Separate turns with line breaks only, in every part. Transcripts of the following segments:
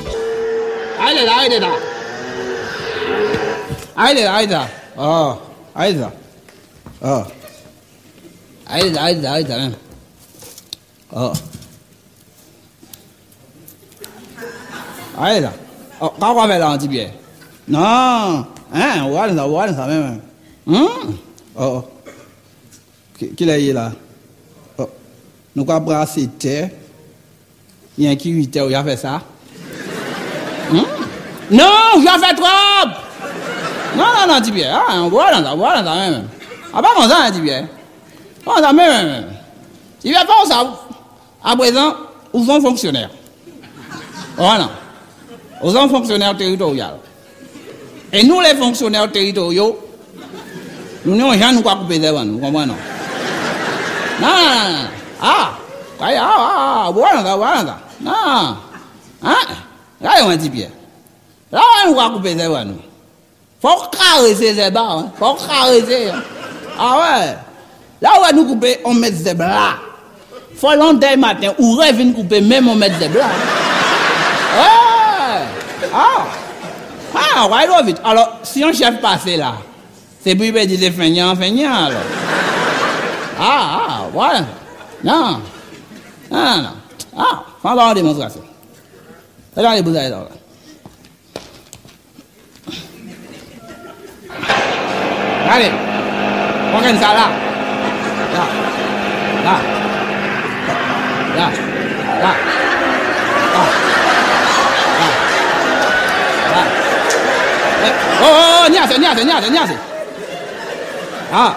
Allez là. Allez là. Oh, allez là. Oh. Allez là. Oh. Allez là. Oh, quand on va là, on dit bien. Non. Hein, voilà ça même. Oh. Qui est là? Oh. Nous avons brassé terre. Il y a un qui 8 heures, il a fait ça. Non, j'ai fait trop. Non, dis bien. Ah, voilà ça même. Ah, pas comme ça, dis bien. Voilà ça même. Il va pas ça. À présent, où sont fonctionnaires? Voilà. Où sont fonctionnaires territoriaux? Et nous, les fonctionnaires territoriaux, nous n'avons jamais nous couper des vannes, vous comprenez? Non. Ah, voilà ça. Non. Hein? Là, on dit bien. Là, on va couper des vannes. Faut caresser ces barres, faut caresser. Ah ouais. Là où nous couper, on met des bras. Faut lundi matin, ou rêve de couper, même on met des bras. Ouais. On va aller vite. Alors, si un chef passe là, c'est pour lui dire feignant alors. Voilà. Non. Faut avoir une démonstration. Regardez, vous allez là. Allez, regarde ça là. Oh, niasse. Ah.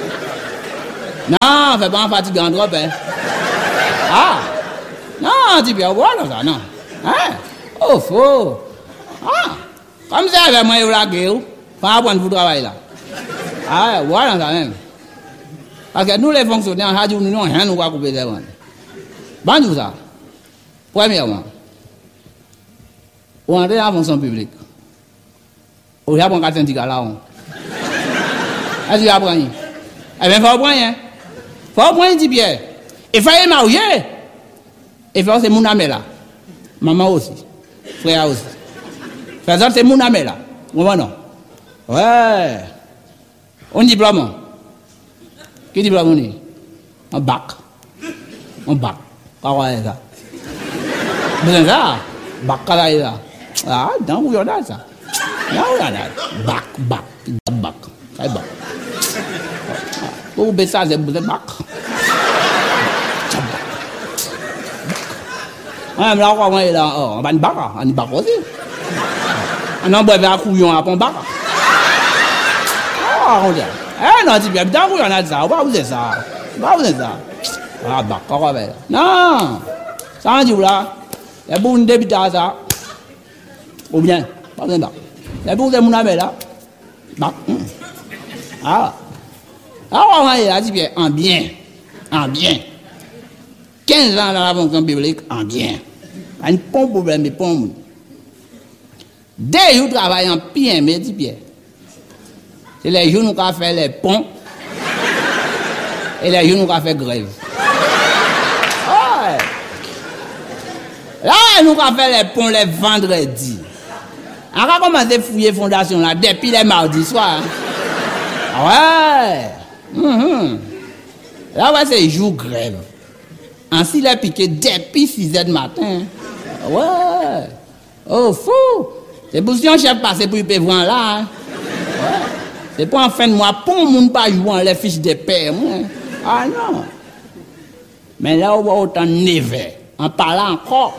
Non, fais pas un fatigant trop, hein. Ah. Non, dis bien, voilà ça, non. Hein? Oh, faux. Ah. Comme ça, avec moi, il la gueule. Pas apprendre pour travailler là. Ah, voilà ça même. Parce que nous, les fonctionnaires, nous n'avons rien à couper des vannes. Bon, ça. Premièrement, on entre dans la fonction publique. On y a un syndicat là. Est-ce qu'il y a un point? Eh bien, il faut un point. Il faut un point, dit bien. Il faut y marier. Et faire c'est mon ami là. Maman aussi. Frère aussi. Faire ça, c'est mon ami là. Non? Ouais. On diplôme. Qui diplôme on est? Un bac. Comment est ça? Vous ça? Bac, là. Ah, dans où il y a ça? Bac. C'est bac. Vous baissez ça, c'est bac. Ah, mais là, on est là. On va un bac aussi. On a un bébé à couillon à un bac. On dit. Non, dis bien, dans où il y en a ça? Vous êtes ça? Ah, bac, comment va? Non. Ça en dit où là? Il y a beaucoup de débuts à ça. Ou bien, pas de bac. Il y a beaucoup de mon ami là. Bac. Ah. On est là, dis bien, en bien. 15 ans dans la fonction publique, en bien. Un bon problème, mais bon. Dès que vous travaillez en bien, mais dis bien. C'est les jours où nous avons fait les ponts et les jours où nous avons fait grève. Ouais. Là, nous avons fait les ponts les vendredis. On a commencé à fouiller la fondation là depuis les mardis soirs. Ouais. Là, ouais, c'est jour grève. Ainsi, il a piqué depuis 6 h du matin. Ouais. Oh, fou. C'est pour si un chef passe pour y payer là. Ouais. C'est pour en fin de mois, pour le monde pas jouer les fiches de paie. Ah non. Mais là, on va autant never. En parlant encore.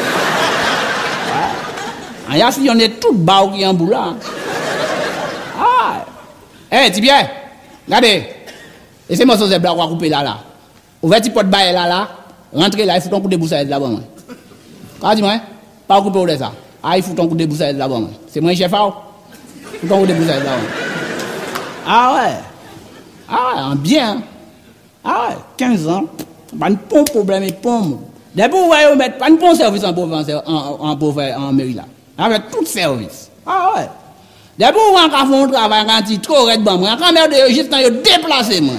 Ouais. Et si on est tout bas qui en boulot. Ah. Eh, Tibia, regardez. Et c'est moi qui vais couper là. Ouvrez le pot de bail là. Rentrez là, il faut ton coup de boussole là-bas. Quand dis-moi, pas couper de ça. Ah, il faut ton coup de boussole là-bas. C'est moi chef. Il faut ton coup de boussole là-bas. Ah ouais, en bien. Ah ouais, 15 ans, pas de bon problème et bon. Depuis vous voyez, mettre pas de bon service en mairie là. Avec tout service. Ah ouais. Depuis vous voyez qu'on fait un travail quand il trop red bon, moi quand même de juste quand il déplacé moi.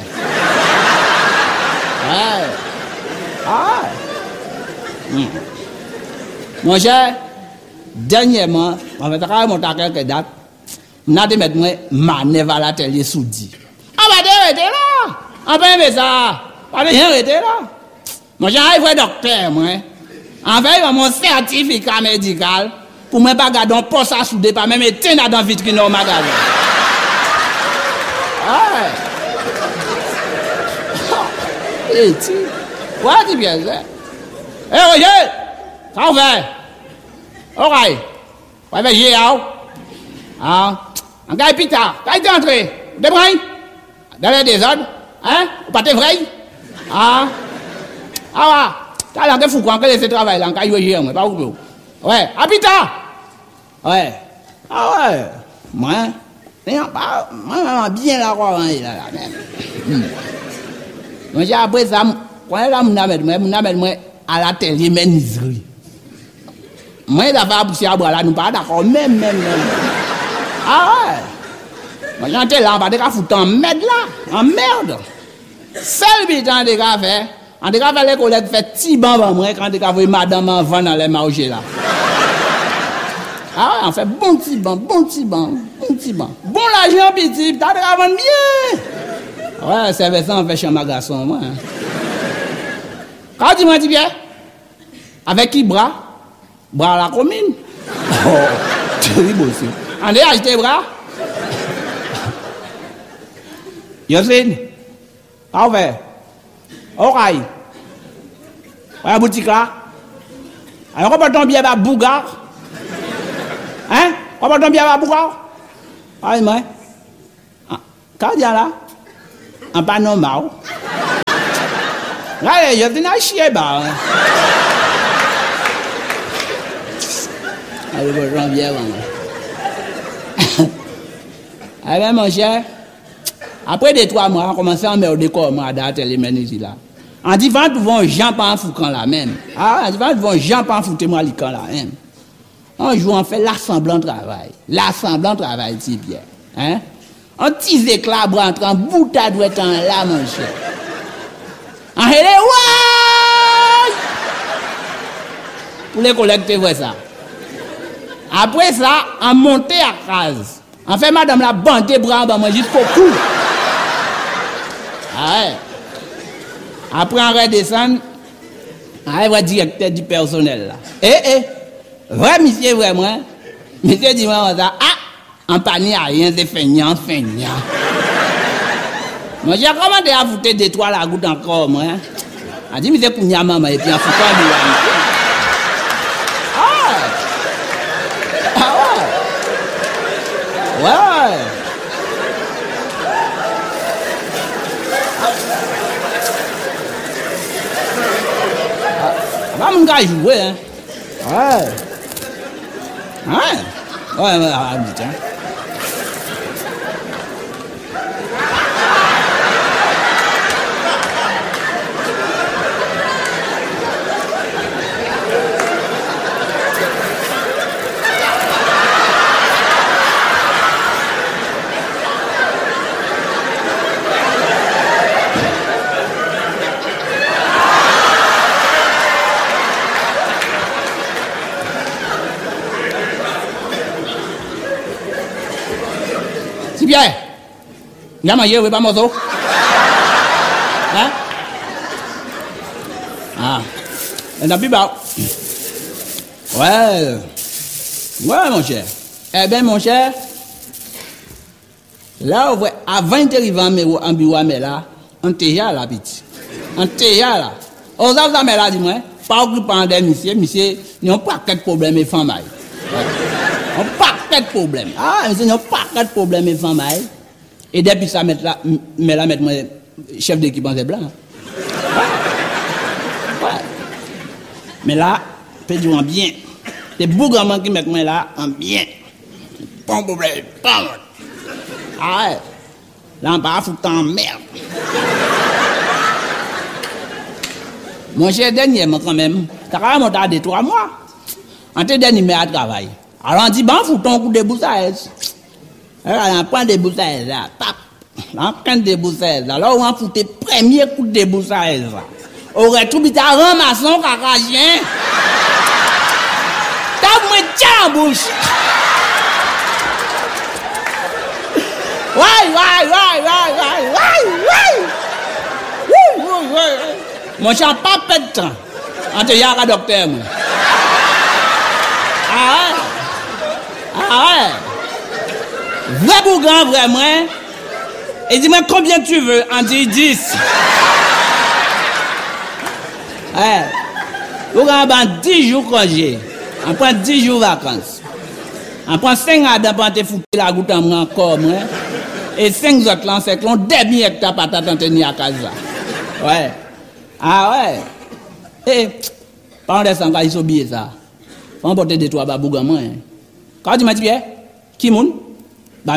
Ouais. Ah ouais. Mon cher, dernièrement, en fait, quand on a quelques dates, on a dit mettre moi manœuvre à l'atelier soudi. Ah bah t'es là. On peut aimer ça. Pas bien arrêter là. Moi j'ai un vrai docteur moi. En fait, il mon certificat médical pour moi pas garder un poste à souder pas même éteindre dans vitrine au magasin. Ouais. Et tu ouais, dis bien ça. Eh Roger, ça va. OK. Ouais, ben j'ai ah. En gars pita, t'as entré. De brain. Dans les désordres, hein? Ou pas t'es vrai? Ah. Ah ouais. T'as l'air fou quand que laisser travail là, en cas yo moi, pas ou. Ouais, à pita. Ouais. Ah ouais. Moi bien la quoi là même. Moi j'ai après ça, quand là moi à l'atelier menuiserie. Moi là va pousser à boire là nous pas d'accord même. Ah ouais. Moi j'étais là pas de ka foutre en merde là, en merde. Seul bitan de ka faire, en de ka faire les collègues fait petit bambam moi quand de ka voir madame en vend dans les marchés là. Ah ouais, on fait bon petit banc. Bon l'argent petit, t'as de ka vendre bien. Ouais, c'est ça on fait chez ma garçon moi. Quand dis-moi bien. Avec qui bras? Bras à la commune. Oh, terrible aussi. On a acheté bras. Yosine. Ah ouais. Ok. Ouais, boutique là. Alors, on peut tomber à Bougar. Hein? On peut tomber à Bougar. Ah, moi. Quand il y a là? Un pas normal. Allez, je viens à chier, bah. Allez, bonjour, bien, allez, mon cher. Après 2-3 mois, on commence à emmerder comme à dater les menuisiers là. En disant que vont Jean pas en foutant là même. Ah, en disant que vont Jean pas en foutre moi là même. On joue, on fait l'assemblant travail. L'assemblant travail, c'est bien. Hein? Un petit éclat rentre en boutade ou étant là, mon cher. En ouais! Pour les collecter, ouais ça. Après ça, on monte à case. En fait, madame la bande des bras en moi jusqu'au cou. Ah ouais. Après, on redescend. On va directeur du personnel là. Vrai, monsieur, vraiment. Monsieur dit moi ça. Ah, en panier à rien, c'est feignant. Moi, j'ai commandé à foutre 2-3 la goutte encore, moi. A dit, monsieur, pour n'y maman, et puis en foutant de ouais. Va mon gars jouer, hein. Ouais. Tiens. Bien. Il a mangé, oui, pas morceau. Hein? Ah. Il n'a plus bas. Ouais. Ouais, mon cher. Eh bien, mon cher. Là, avant d'arriver en bureau, mais là, on t'est là, petit. On t'est là. Aux autres, mais là, dis-moi, pas occupant des messieurs, ils n'ont pas de problème et femmes. On pas de problème. Ah, ils n'ont pas de problème et femmes. Et depuis ça, mais là, moi, chef d'équipe en blanc. Ouais. Mais là, je dis en bien. C'est bougamans qui mettent moi là en bien. Pas de problème. Pas. Ah ouais. Là, on va foutre en merde. Mon cher dernièrement, quand même, t'as quand même tardé 3 mois. En te dernier à travail. Alors on dit, bon, fout ton coup de boussaille. Alors on prend des boussailles là, tap. On prend des boussailles là. Alors on fout tes premiers coups de boussaille là. Aurait tout vite à ramasser son cacagien. T'as moins en bouche. Ouais. Mon chat pas pète de temps. En te yara docteur, moi. Ah ouais. Vrai bougan, vraiment. Et dis-moi combien tu veux. En dit 10. Ouais. Bougan, ben 10 jours congé. On prend 10 jours vacances. On prend 5 adams pour te foutre la goutte en moi encore, moi. Et 5 autres là, c'est que l'on demi hectare patate en tenir à casa. Ouais. Ah ouais. Eh, parents des sangs, ils sont oubliés ça. Faut emporter des trois babougamans. Quand tu m'as dit, qui moun?